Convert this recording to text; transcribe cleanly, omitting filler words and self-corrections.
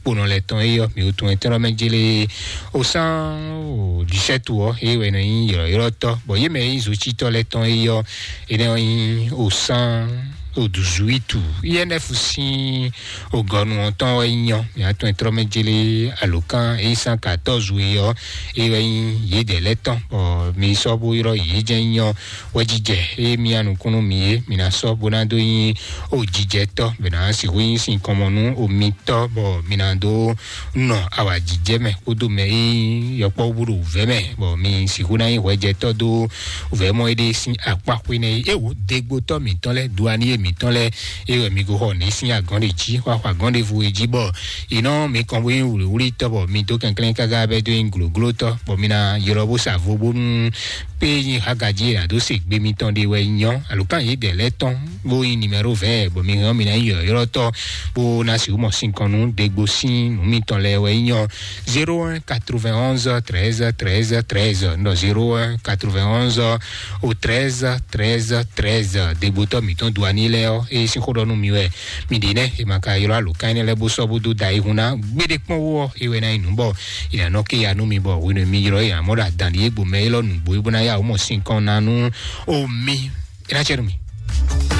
pendant les temps et mais autour intermédiaire au sang 17 ou et ouais il y a to bon il mais ils outils to les temps et au sang au 18 il y a neuf aussi au gonu en temps réunion il y a tout intermédiaire à locan et 114 oui et il y a des lettres mais so boiro il y a wajije e mi anu kono mi mi na so bonado yin o jije to be na si wi sin komonu o mi to bo mi na do no awa jije me odo me yo po buru ve me bo mi si kuna yin weje to do ve mo ede sin apa pe ne e wo degbo to mi ton le duani mi ton le e mi go ho ni sin agan de ji wa agan de fu eji bo ino mi kon wi wuri to bo mi to kan klen kaga be do yin glo to bo mi na yorobo sa vo bo pe hagaji la do se gbe mi ton de we yan alukan ye de leton bo numéro 20 bo mi ran mi na yo to bo na si mo sin konu de gbo sin mi ton le we yan 01 91 13 13 13 no 01 91 au 13 13 13 de boto mi ton douani le e sin ko no mi we mi dine e maka yo alukan le bo so bo do dai huna gbe de pon wo e we na inu bo ina no ke ya no mi bo we no mi ro ya mo da dan ye gbo me lo nu bo ibo na ya o mo sin kon nanu o mi ina cherumi